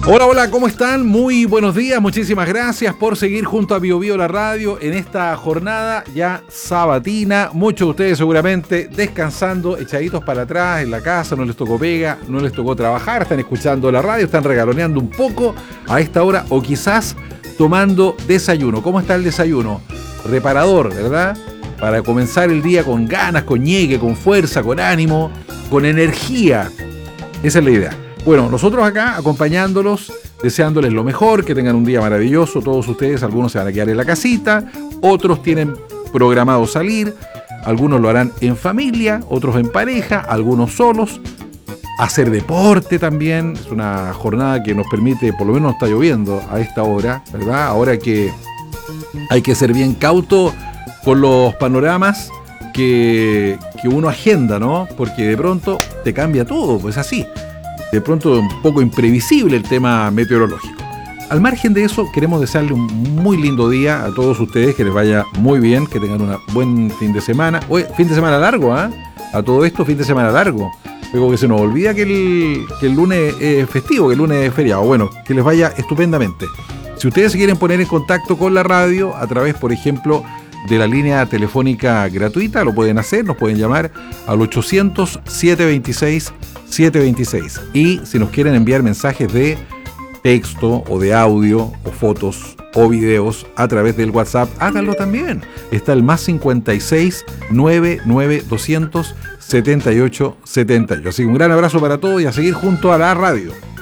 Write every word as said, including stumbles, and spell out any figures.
Hola, hola, ¿cómo están? Muy buenos días, muchísimas gracias por seguir junto a Bio Bio la radio en esta jornada ya sabatina. Muchos de ustedes seguramente descansando, echaditos para atrás en la casa, no les tocó pega, no les tocó trabajar, están escuchando la radio, están regaloneando un poco a esta hora o quizás tomando desayuno. ¿Cómo está el desayuno? Reparador, ¿verdad? Para comenzar el día con ganas, con ñeque, con fuerza, con ánimo, con energía. Esa es la idea. Bueno, nosotros acá acompañándolos, deseándoles lo mejor, que tengan un día maravilloso, todos ustedes, algunos se van a quedar en la casita, otros tienen programado salir, algunos lo harán en familia, otros en pareja, algunos solos, hacer deporte también, es una jornada que nos permite, por lo menos no está lloviendo a esta hora, ¿verdad? Ahora que hay que ser bien cauto con los panoramas que, que uno agenda, ¿no? Porque de pronto te cambia todo, pues así. De pronto un poco imprevisible el tema meteorológico. Al margen de eso, queremos desearle un muy lindo día a todos ustedes, que les vaya muy bien, que tengan un buen fin de semana. Oye, fin de semana largo, ¿ah? ¿eh? A todo esto, fin de semana largo. Luego que se nos olvida que el, que el lunes es festivo, que el lunes es feriado. Bueno, que les vaya estupendamente. Si ustedes se quieren poner en contacto con la radio a través, por ejemplo, de la línea telefónica gratuita, lo pueden hacer, nos pueden llamar al ochocientos, setecientos veintiséis, setecientos veintiséis. Y si nos quieren enviar mensajes de texto o de audio o fotos o videos a través del WhatsApp, háganlo también. Está el más cincuenta y seis, noventa y nueve, doscientos, setenta y ocho, setenta y ocho. Así que un gran abrazo para todos y a seguir junto a la radio.